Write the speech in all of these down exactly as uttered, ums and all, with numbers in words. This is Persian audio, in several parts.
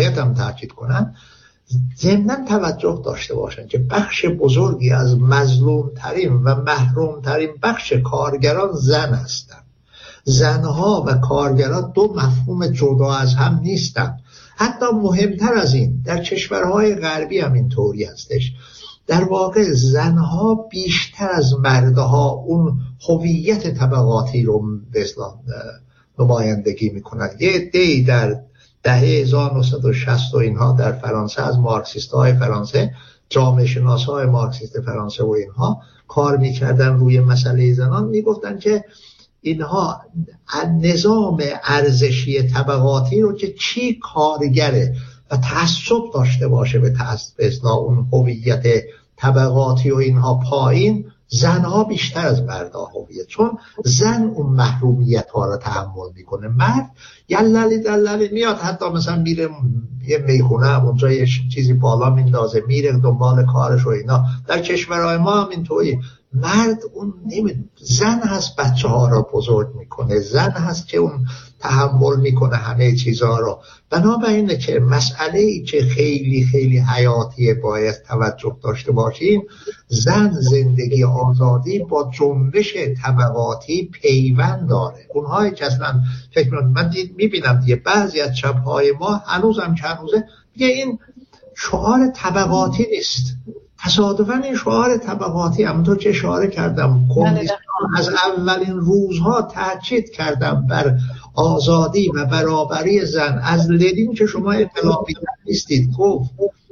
باید هم تاکید کنن، ضمناً توجه داشته باشن که بخش بزرگی از مظلوم ترین و محروم ترین بخش کارگران زن هستند. زنها و کارگران دو مفهوم جدا از هم نیستند. حتی مهمتر از این در کشورهای غربی هم اینطوری هستش. در واقع زنها بیشتر از مردها اون هویت طبقاتی رو به اصطلاح نمایندگی میکنن. یه عده‌ای در دهه هزار و نهصد و شصت و اینها در فرانسه از مارکسیست‌های فرانسه، جامعه شناس‌های مارکسیست فرانسه و اینها کار میکردن روی مسئله زنان، میگفتن که اینها نظام ارزشی طبقاتی رو که چی کارگره و تعصب داشته باشه به تعصب اون هویت طبقاتی و اینها پایین، زنها بیشتر از مردها هویت، چون زن اون محرومیت ها رو تحمل میکنه. مرد یللی دللی میاد، حتی مثلا میره یه میخونه اونجا یه چیزی بالا میندازه، میره دنبال کارش و اینا. در کشورهای ما هم اینطوری. مرد اون نمی... زن هست بچه ها رو بزرگ میکنه، زن هست که اون تحمل میکنه همه چیزها رو. بنابراینه که مسئله ای که خیلی خیلی حیاتیه باید توجه داشته باشیم، زن زندگی آزادی با جنبش طبقاتی پیوند داره. اونهایی که اصلا فکر من دید میبینم دیگه بعضی از چپهای ما هنوزم که هنوزه دیگه این شعار طبقاتی نیست. تصادفاً این شعار طبقاتی همونطور که اشاره کردم کمونیستان از اولین روزها تاکید کردم بر آزادی و برابری زن. از لنین که شما انقلابی نیستید گفت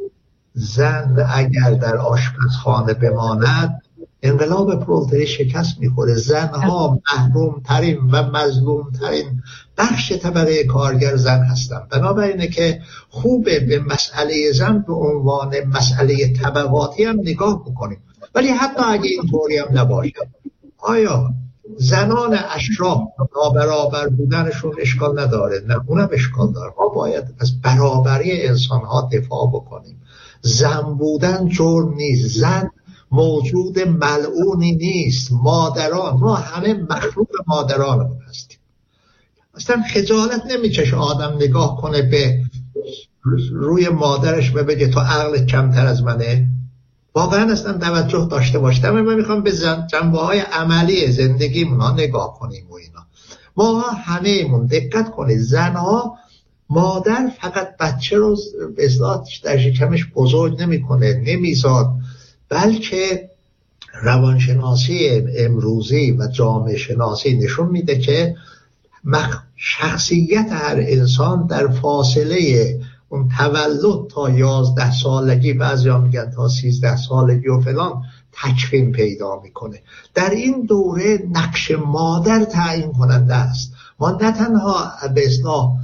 زن اگر در آشپزخانه بماند انقلاب پرولتاری شکست میخوره. زنها محروم ترین و مظلوم ترین بخش طبقه کارگر زن هستند. بنابراینه که خوبه به مسئله زن به عنوان مسئله طبقاتی هم نگاه بکنیم. ولی حتی اگه اینطوری هم نباشه، آیا زنان اشراف نابرابر بودنشون اشکال نداره؟ نه، اونم اشکال داره. ما باید از برابری انسانها دفاع بکنیم. زن بودن جرم نیست، زن موجود ملعونی نیست. مادران، ما همه مخلوق مادرانمون هستیم. اصلا خجالت نمیکشه آدم نگاه کنه به روی مادرش و بگه تو عقلت کمتر از منه؟ واقعا اصلا توجه داشته باشه. من میخوام به جنبه های عملی زندگیمون ها نگاه کنیم و اینا. ما همه مون دقت کنید، زنها، مادر فقط بچه رو به اصطلاح در شکمش بزرگ نمیکنه، نمیزاد، بلکه روانشناسی امروزی و جامعه شناسی نشون میده که شخصیت هر انسان در فاصله اون تولد تا یازده سالگی، بعضیا میگن تا سیزده سالگی و فلان، تکوین پیدا میکنه. در این دوره نقش مادر تعیین کننده است. ما نه تنها به اصطلاح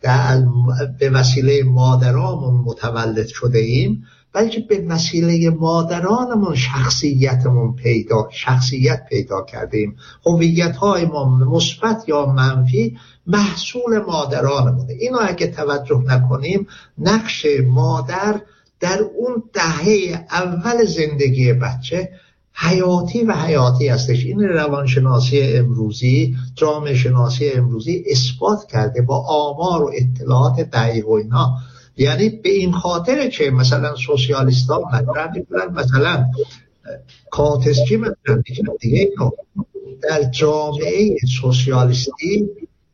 به وسیله مادرامون متولد شده ایم، بلکه به وسیله مادرانمون شخصیتمون پیدا شخصیت پیدا کردیم. هویت‌های ما مثبت یا منفی محصول مادرانمونه. اینو اگه توجه نکنیم، نقش مادر در اون دهه اول زندگی بچه حیاتی و حیاتی هستش. این روانشناسی امروزی، جامعه شناسی امروزی اثبات کرده با آمار و اطلاعات دقیق و اینا. یعنی به این خاطر که مثلا سوسیالیست‌ها مطرح می‌کنن، مثلا کاتسکی مطرح می‌کنن دیگه، اینو در جامعه سوسیالیستی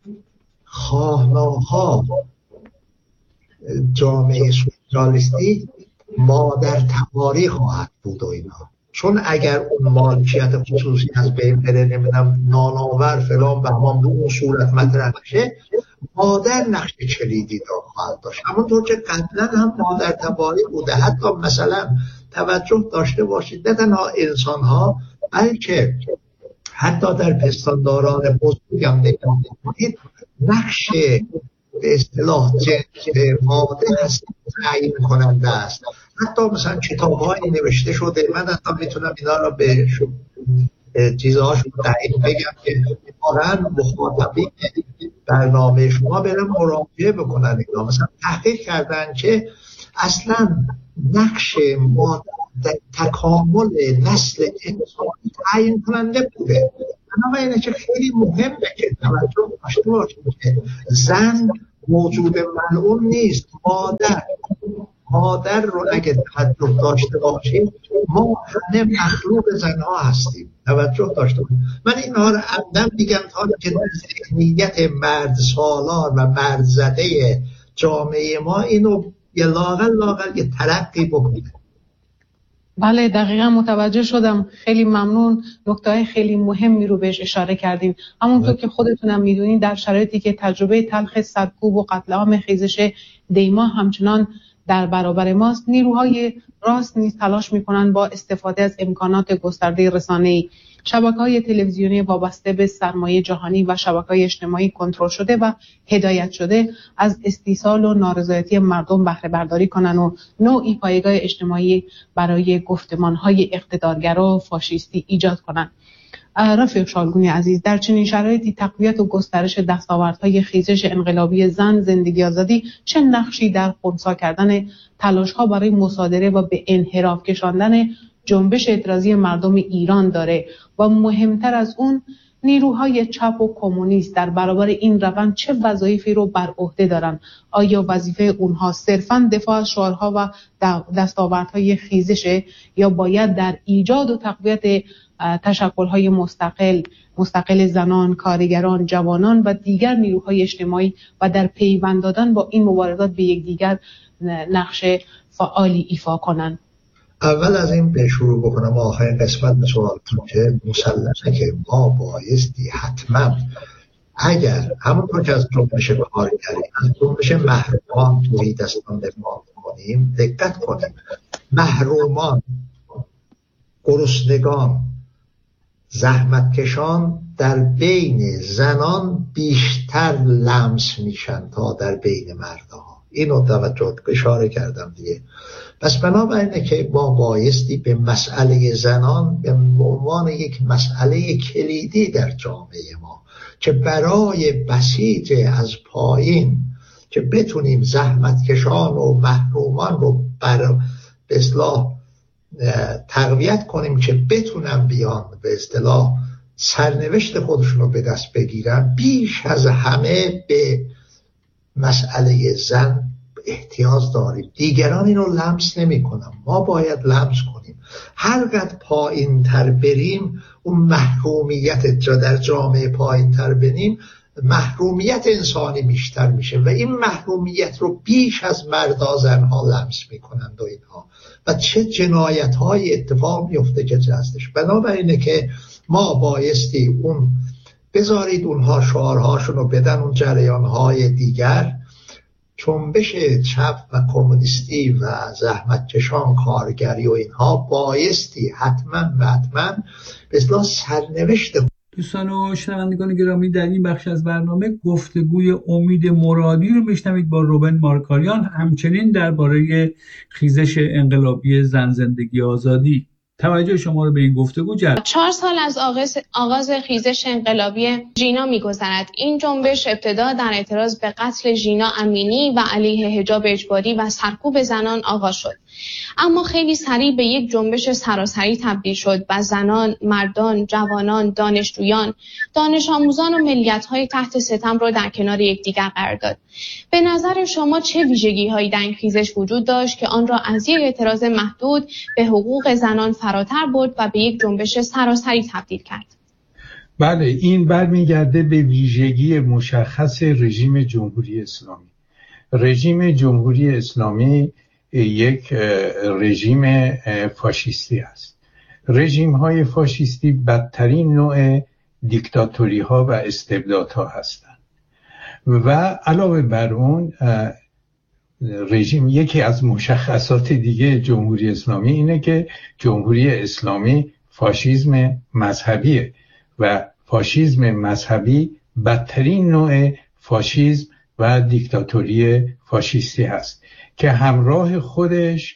خواهناها جامعه سوسیالیستی مادر تباری خواهد بود و اینا. چون اگر اون مالکیت خصوصی از بین بره، نمیدونم نانآور فلان بهمان به اون صورت مطرح بشه، مادر نقش کلیدی دار خواهد داشت. همونطور که قبلا هم مادر تباری بوده. حتی مثلا توجه داشته باشید نه تنها انسان ها، بلکه حتی در پستانداران بزرگ هم نگاه کنید، نقش به اصطلاح ماده هست تعیین کننده است. حتی مثلا کتاب‌هایی نوشته شده، من حتی میتونم اینا را به چیزهاشون تعیین بگم که واقعا مخاطبین برنامه شما برن مراجعه بکنن. اینا مثلا تحقیق کردن که اصلا نقش ماده در تکامل نسل انسانی تعیین کننده بوده. بنابراین اینه که خیلی مهمه که توجه داشته باشیم که زن موجود ملعون نیست. مادر مادر رو اگه توجه داشته باشیم، ما همه مخلوق زنها هستیم، توجه داشته باشیم. من اینها رو عمدن میگم تا که ذهنیت مرد سالار و مرد زده جامعه ما اینو یه لاغل لاغل یه ترقی بکنه. بله دقیقا متوجه شدم. خیلی ممنون. نکته خیلی مهمی رو بهش اشاره کردیم. همونطور که خودتونم میدونین در شرایطی که تجربه تلخ سرکوب و قتل عام خیزش دیما همچنان در برابر ماست، نیروهای راست نیز تلاش میکنن با استفاده از امکانات گسترده رسانه‌ای، شبکه‌های تلویزیونی وابسته به سرمایه جهانی و شبکه‌های اجتماعی کنترل شده و هدایت شده از استیصال و نارضایتی مردم بهره برداری کنن و نوعی پایگاه اجتماعی برای گفتمان‌های اقتدارگرا و فاشیستی ایجاد کنن. رفیق شالگونی عزیز، در چنین شرایطی تقویت و گسترش دستاوردهای خیزش انقلابی زن زندگی آزادی چه نقشی در خنثی کردن تلاش‌ها برای مصادره و به انحراف کشاندن جنبش اعتراضی مردم ایران داره و مهمتر از اون نیروهای چپ و کمونیست در برابر این روند چه وظایفی رو بر عهده دارن؟ آیا وظیفه اونها صرفاً دفاع از شعارها و دستاوردهای خیزشه یا باید در ایجاد و تقویت تشکل‌های مستقل مستقل زنان، کارگران، جوانان و دیگر نیروهای اجتماعی و در پیوند دادن با این مبارزات به یکدیگر نقش فعالی ایفا کنند؟ اول از این به شروع بکنم آخرین قسمت به سوالتون که مسلمه که ما بایستی حتما اگر همونطور که از جنبش کارگری از جنبش محرومان توی دستان دفاع کنیم، دقت کنیم محرومان، گرسنگان، زحمتکشان در بین زنان بیشتر لمس میشن تا در بین مردها. اینو توجه اشاره کردم دیگه. پس بنابراینه که ما بایستی به مسئله زنان به عنوان یک مسئله کلیدی در جامعه ما که برای بسیج از پایین که بتونیم زحمتکشان و محرومان رو بر به اصطلاح تقویت کنیم که بتونن بیان به اصطلاح سرنوشت خودشون رو به دست بگیرن، بیش از همه به مسئله زن احتیاج داریم. دیگران اینو لمس نمی کنن، ما باید لمس کنیم. هر قدر پایین تر بریم اون محرومیت جا در جامعه پایین تر بریم محرومیت انسانی بیشتر میشه و این محرومیت رو بیش از مردا زنها لمس میکنند و اینها و چه جنایت های اتفاق میفته که هستش. بنابراینه که ما بایستی اون بذارید اونها شعارهاشون رو بدن، اون جریانهای دیگر جنبش چپ و کمونیستی و زحمتکشان کارگری و اینها بایستی حتما و حتما به اصطلاح سرنوشت. دوستان و شنوندگان گرامی، در این بخش از برنامه گفتگوی امید مرادی رو میشنوید با روبن مارکاریان، همچنین درباره خیزش انقلابی زن زندگی آزادی. توجه شما رو به این گفتگو جلب. چهار سال از آغاز آغاز خیزش انقلابی ژینا می‌گذرد. این جنبش ابتدا در اعتراض به قتل ژینا امینی و علیه حجاب اجباری و سرکوب زنان آغاز شد، اما خیلی سریع به یک جنبش سراسری تبدیل شد و زنان، مردان، جوانان، دانشجویان، دانش آموزان و ملیت‌های تحت ستم را در کنار یکدیگر قرار داد. به نظر شما چه ویژگی‌هایی در این خیزش وجود داشت که آن را از یک اعتراض محدود به حقوق زنان فراتر برد و به یک جنبش سراسری تبدیل کرد؟ بله، این برمیگرده به ویژگی مشخص رژیم جمهوری اسلامی. رژیم جمهوری اسلامی یک رژیم فاشیستی است. رژیم های فاشیستی بدترین نوع دیکتاتوری ها و استبدادها هستند و علاوه بر اون رژیم، یکی از مشخصات دیگه جمهوری اسلامی اینه که جمهوری اسلامی فاشیسم مذهبیه و فاشیسم مذهبی بدترین نوع فاشیسم و دیکتاتوری فاشیستی هست که همراه خودش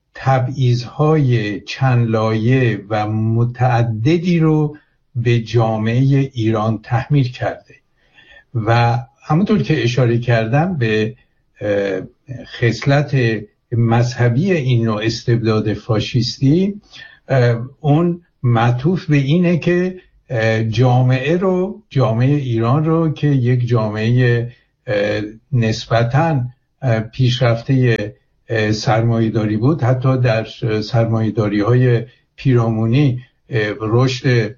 تبعیض‌های چند لایه و متعددی رو به جامعه ایران تحمیل کرده و همونطور که اشاره کردم به خصلت مذهبی این نوع استبداد فاشیستی، اون معطوف به اینه که جامعه رو جامعه ایران رو که یک جامعه نسبتاً پیشرفته سرمایه‌داری بود، حتی در سرمایه‌داری‌های پیرامونی رشد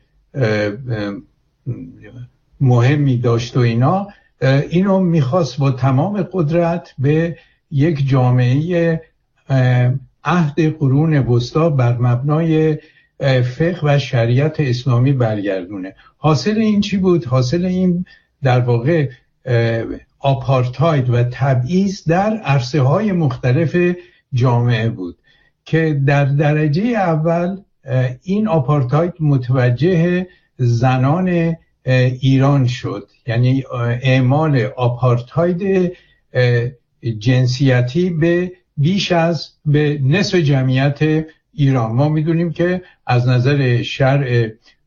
مهمی داشت و اینا، اینو میخواست با تمام قدرت به یک جامعه عهد قرون وسطی بر مبنای فقه و شریعت اسلامی برگردونه. حاصل این چی بود؟ حاصل این در واقع آپارتاید و تبعیض در عرصه های مختلف جامعه بود که در درجه اول این آپارتاید متوجه زنان ایران شد، یعنی اعمال آپارتاید جنسیتی به بیش از به نصف جمعیت ایران. ما میدونیم که از نظر شرع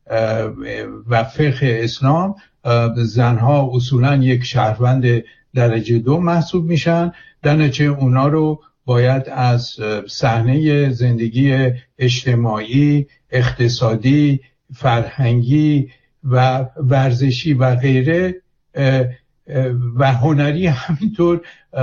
و فقه اسلام زنها اصولا یک شهروند درجه دو محسوب میشن، در نتیجه اونا رو باید از صحنه زندگی اجتماعی، اقتصادی، فرهنگی و ورزشی و غیره و هنری همینطور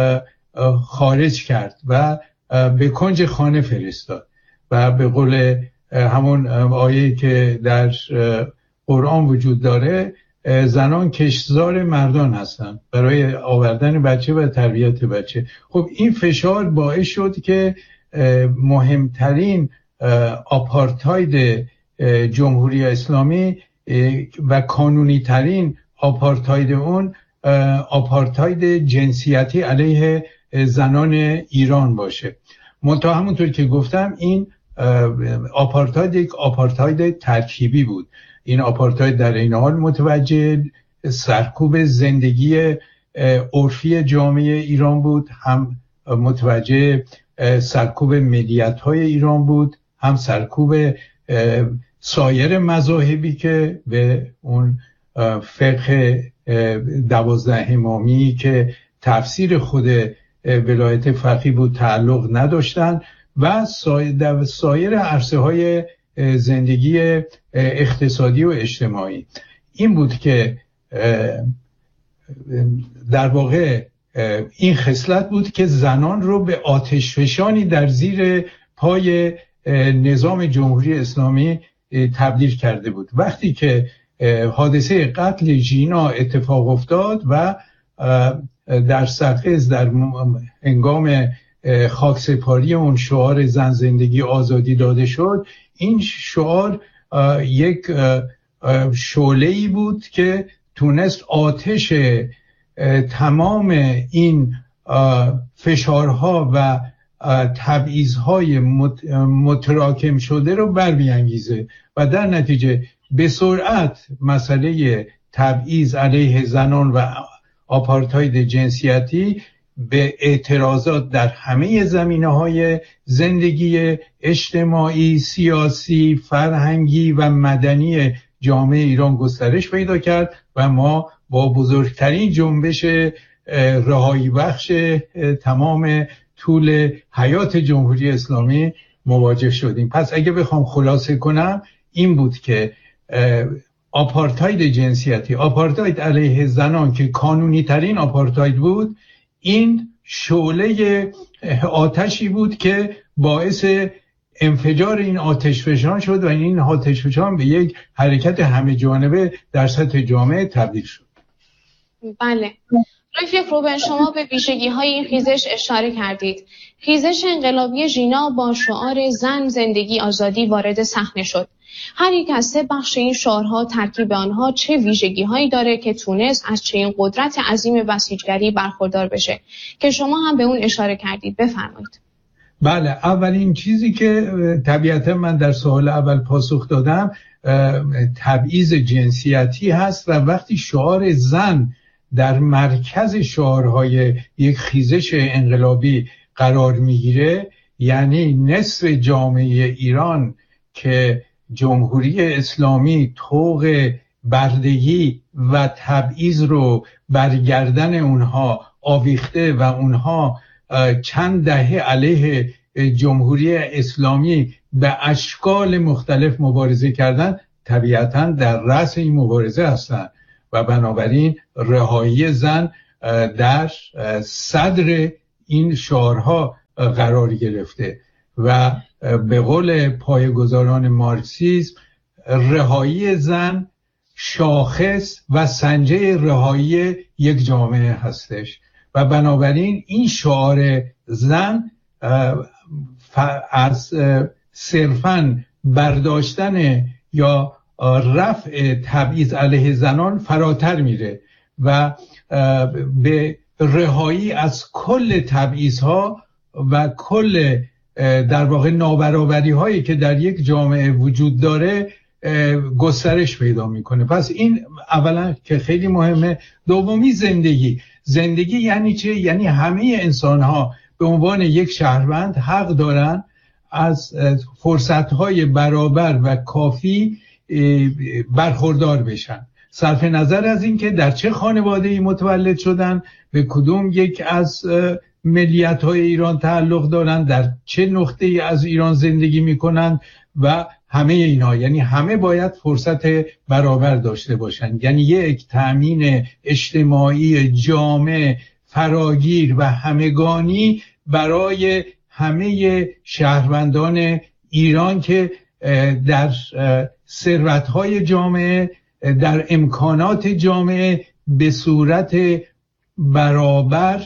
خارج کرد و به کنج خانه فرستاد. و به قول همون آیه که در قرآن وجود داره، زنان کشتزار مردان هستند برای آوردن بچه و تربیت بچه. خب این فشار باعث شد که مهمترین آپارتاید جمهوری اسلامی و کانونی ترین آپارتاید اون آپارتاید جنسیتی علیه زنان ایران باشه. منتها همونطور که گفتم این آپارتاید یک آپارتاید ترکیبی بود. این آپارتاید در این حال متوجه سرکوب زندگی عرفی جامعه ایران بود، هم متوجه سرکوب ملیت‌های ایران بود، هم سرکوب سایر مذاهبی که به اون فقه دوازده امامی که تفسیر خود ولایت فقیه بود تعلق نداشتند و سایر عرصه های زندگی اقتصادی و اجتماعی. این بود که در واقع این خصلت بود که زنان رو به آتشفشانی در زیر پای نظام جمهوری اسلامی تبدیل کرده بود. وقتی که حادثه قتل ژینا اتفاق افتاد و در سرخز در هنگام خاکسپاری اون شعار زن زندگی آزادی داده شد، این شعار یک شعله‌ای بود که تونست آتش تمام این فشارها و تبعیض‌های متراکم شده رو برمی‌انگیزه و در نتیجه به سرعت مسئله تبعیض علیه زنان و آپارتاید جنسیتی به اعتراضات در همه زمینه‌های زندگی اجتماعی، سیاسی، فرهنگی و مدنی جامعه ایران گسترش پیدا کرد و ما با بزرگترین جنبش رهایی بخش تمام طول حیات جمهوری اسلامی مواجه شدیم. پس اگه بخوام خلاصه کنم این بود که آپارتاید جنسیتی، آپارتاید علیه زنان که کانونی ترین آپارتاید بود، این شعله آتشی بود که باعث انفجار این آتشفشان شد و این آتشفشان به یک حرکت همه جانبه در سطح جامعه تبدیل شد. بله. رفیق روبن، شما به ویژگی های این خیزش اشاره کردید. خیزش انقلابی ژینا با شعار زن زندگی آزادی وارد صحنه شد. هر یک از سه بخش این شعارها، ترکیب آنها چه ویژگی هایی داره که تونست از چنین قدرت عظیم بسیجگری برخوردار بشه که شما هم به اون اشاره کردید؟ بفرمایید. بله، اولین چیزی که طبیعتا من در سوال اول پاسخ دادم تبعیض جنسیتی هست و وقتی شعار زن در مرکز شعارهای یک خیزش انقلابی قرار میگیره، یعنی نصف جامعه ایران که جمهوری اسلامی طوق بردگی و تبعیض رو برگردن اونها آویخته و اونها چند دهه علیه جمهوری اسلامی به اشکال مختلف مبارزه کردن، طبیعتاً در رأس این مبارزه هستند و بنابراین رهایی زن در صدر این شعارها قرار گرفته و به قول پایه‌گذاران مارکسیسم رهایی زن شاخص و سنجه رهایی یک جامعه هستش و بنابراین این شعار زن از صرفاً برداشتن یا رفع تبعیض علیه زنان فراتر میره و به رهایی از کل تبعیض‌ها و کل در واقع نابرابری هایی که در یک جامعه وجود داره گسترش پیدا میکنه. پس این اولا که خیلی مهمه. دومی زندگی. زندگی یعنی چه؟ یعنی همه انسان ها به عنوان یک شهروند حق دارن از فرصتهای برابر و کافی برخوردار بشن، صرف نظر از این که در چه خانواده‌ای متولد شدن، به کدوم یک از ملیت‌های ایران تعلق دارن، در چه نقطه‌ای از ایران زندگی میکنن و همه اینا. یعنی همه باید فرصت برابر داشته باشن، یعنی یک تأمین اجتماعی جامع فراگیر و همگانی برای همه شهروندان ایران که در ثروت‌های جامعه، در امکانات جامعه به صورت برابر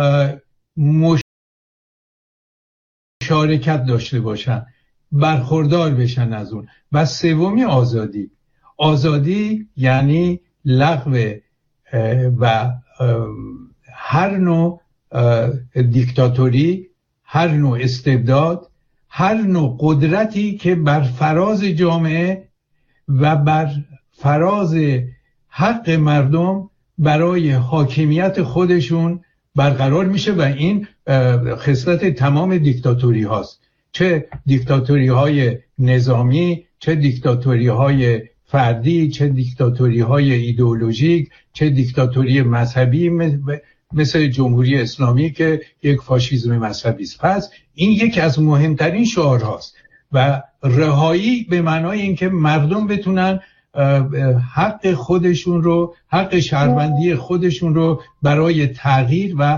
مشارکت داشته باشن، برخوردار بشن از اون. و سومی آزادی. آزادی یعنی لغو و هر نوع دیکتاتوری، هر نوع استبداد، هر نوع قدرتی که بر فراز جامعه و بر فراز حق مردم برای حاکمیت خودشون برقرار میشه و این خصلت تمام دیکتاتوری هاست، چه دیکتاتوری های نظامی، چه دیکتاتوری های فردی، چه دیکتاتوری های ایدئولوژیک، چه دیکتاتوری مذهبی مثل جمهوری اسلامی که یک فاشیسم مذهبی است. پس این یکی از مهمترین شعارهاست و رهایی به معنای اینکه مردم بتونن حق خودشون رو، حق شهروندی خودشون رو برای تغییر و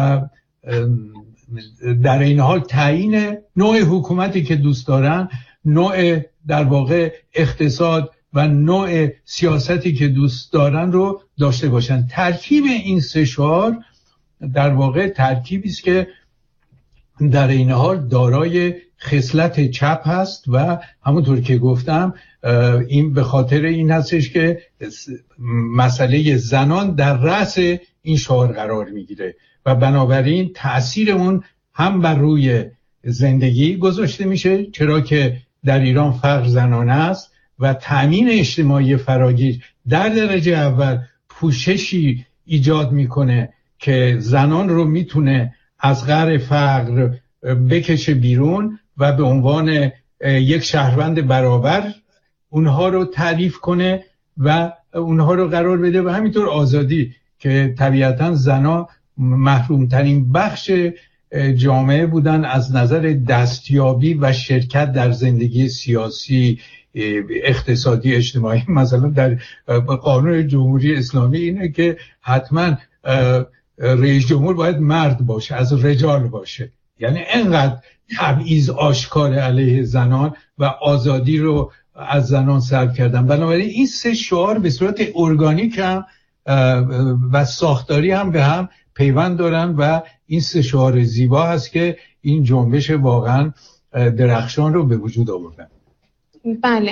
در این حال تعیین نوع حکومتی که دوست دارن، نوع در واقع اقتصاد و نوع سیاستی که دوست دارن رو داشته باشن. ترکیب این سه شعار در واقع ترکیبی است که در این حال دارای خصلت چپ هست و همونطور که گفتم این به خاطر این هستش که مسئله زنان در رأس این شعار قرار میگیره و بنابراین تأثیر اون هم بر روی زندگی گذاشته میشه، چرا که در ایران فقر زنانه است و تأمین اجتماعی فراگیر در درجه اول پوششی ایجاد میکنه که زنان رو میتونه از قعر فقر بکشه بیرون و به عنوان یک شهروند برابر اونها رو تعریف کنه و اونها رو قرار بده. و همینطور آزادی که طبیعتاً زنها محرومترین بخش جامعه بودن از نظر دستیابی و شرکت در زندگی سیاسی، اقتصادی، اجتماعی. مثلا در قانون جمهوری اسلامی اینه که حتما رئیس جمهور باید مرد باشه، از رجال باشه. یعنی انقدر تبعیض آشکار علیه زنان و آزادی رو از زنان سلب کردن. بنابراین این سه شعار به صورت ارگانیک هم و ساختاری هم به هم پیوند دارن و این سه شعار زیبا هست که این جنبش واقعا درخشان رو به وجود آوردن. بله.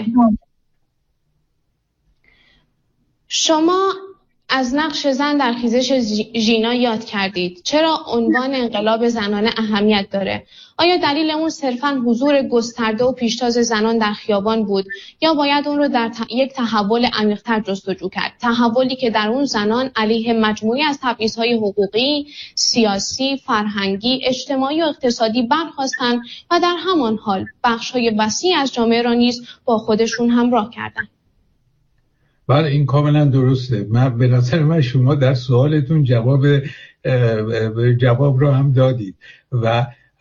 شما از نقش زن در خیزش ژینا یاد کردید. چرا عنوان انقلاب زنانه اهمیت داره؟ آیا دلیل اون صرفاً حضور گسترده و پیشتاز زنان در خیابان بود یا باید اون رو در ت... یک تحول عمیق‌تر جستجو کرد؟ تحولی که در اون زنان علیه مجموعی از تبعیض‌های حقوقی، سیاسی، فرهنگی، اجتماعی و اقتصادی برخاستن و در همان حال بخش‌های وسیع از جامعه را نیز با خودشون همراه کردند. بله این کاملا درسته. من به نظر من شما در سوالتون جواب جواب رو هم دادید و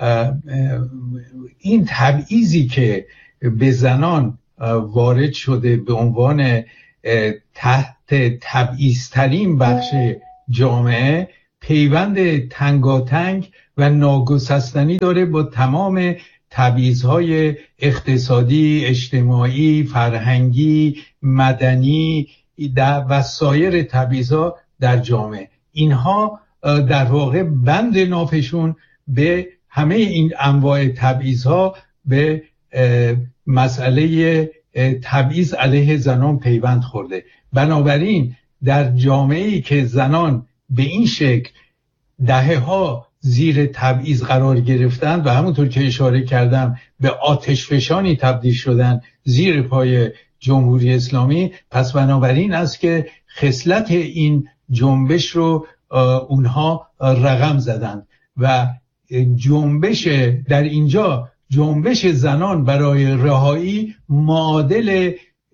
این تبعیضی که به زنان وارد شده به عنوان تحت تبعیض‌ترین بخش جامعه پیوند تنگاتنگ و ناگسستنی داره با تمام تبعیض‌های اقتصادی، اجتماعی، فرهنگی، مدنی و سایر تبعیض‌ها در جامعه. اینها در واقع بند نافشون به همه این انواع تبعیض‌ها به مسئله تبعیض علیه زنان پیوند خورده. بنابراین در جامعه‌ای که زنان به این شکل دهه‌ها زیر تبعیض قرار گرفتند و همونطور که اشاره کردم به آتشفشانی تبدیل شدن زیر پای جمهوری اسلامی، پس بنابراین است که خصلت این جنبش رو اونها رقم زدند و جنبش در اینجا جنبش زنان برای رهایی معادل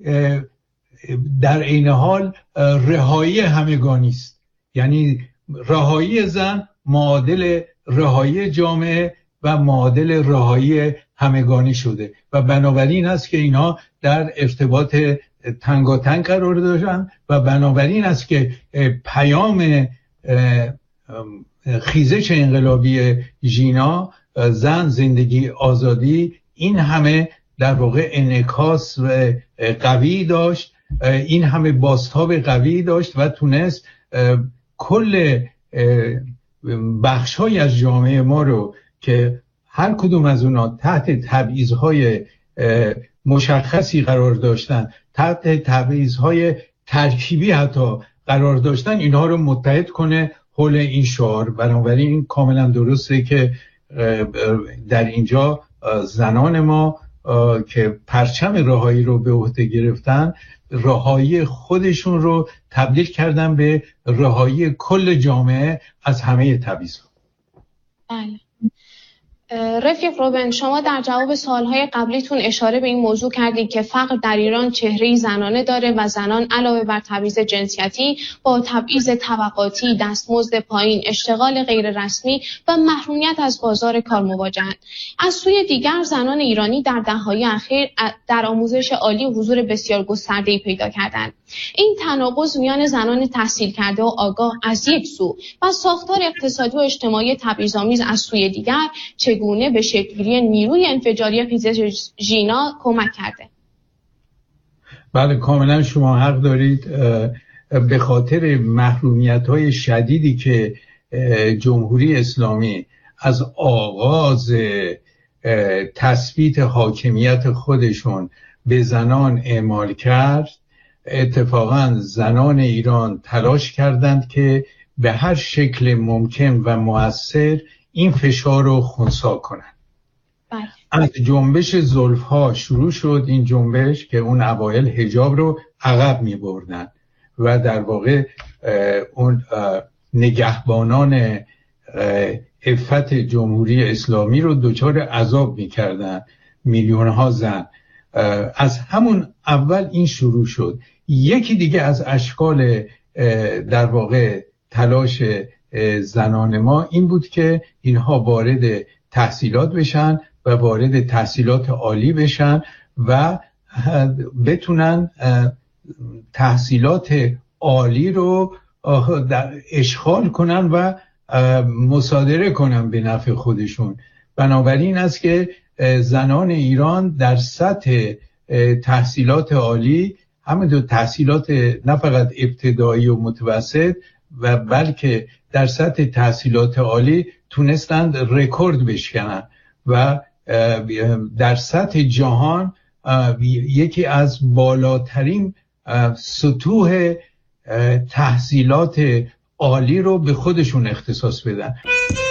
در عین حال رهایی همگانی است. یعنی رهایی زن معادل رهایی جامعه و معادل رهایی همگانی شده و بنابراین است که اینها در ارتباط تنگاتنگ قرار داشتن و بنابراین است که پیام خیزش انقلابی ژینا، زن، زندگی، آزادی، این همه در واقع انعکاس قوی داشت، این همه بازتاب قوی داشت و تونست کل بخش‌های از جامعه ما رو که هر کدوم از اونا تحت تبعیض‌های مشخصی قرار داشتن، تحت تبعیض‌های ترکیبی حتی قرار داشتن، اینها رو متحد کنه حول این شعار. بنابراین این کاملا درسته که در اینجا زنان ما که پرچم رهایی رو به عهده گرفتن، رهایی خودشون رو تبدیل کردن به رهایی کل جامعه از همه تبعیض‌ها. بله. رفیق روبن، شما در جواب سوالهای قبلیتون اشاره به این موضوع کردید که فقر در ایران چهره‌ای زنانه داره و زنان علاوه بر تبعیض جنسیتی با تبعیض طبقاتی، دستمزد پایین، اشتغال غیر رسمی و محرومیت از بازار کار مواجهند. از سوی دیگر زنان ایرانی در دهه‌های اخیر در آموزش عالی حضور بسیار گسترده‌ای پیدا کردند. این تناقض میان زنان تحصیل کرده و آگاه از یک سو و ساختار اقتصادی و اجتماعی تبعیض‌آمیز از سوی دیگر چگونه به شکل‌گیری نیروی انفجاری خیزش ژینا کمک کرده؟ بله، کاملا شما حق دارید. به خاطر محرومیت‌های شدیدی که جمهوری اسلامی از آغاز تثبیت حاکمیت خودشون به زنان اعمال کرد، اتفاقا زنان ایران تلاش کردند که به هر شکل ممکن و مؤثر این فشار رو خنثی کنند. از جنبش زلف‌ها شروع شد این جنبش که اون اوایل حجاب رو عقب می بردن و در واقع اون نگهبانان عفت جمهوری اسلامی رو دچار عذاب می کردن، میلیون ها زن. از همون اول این شروع شد. یکی دیگه از اشکال در واقع تلاش زنان ما این بود که اینها وارد تحصیلات بشن و وارد تحصیلات عالی بشن و بتونن تحصیلات عالی رو اشغال کنن و مصادره کنن به نفع خودشون. بنابراین است که زنان ایران در سطح تحصیلات عالی، همه تحصیلات نه فقط ابتدایی و متوسط و بلکه در سطح تحصیلات عالی تونستند رکورد بشکنن و در سطح جهان یکی از بالاترین سطوح تحصیلات عالی رو به خودشون اختصاص بدن.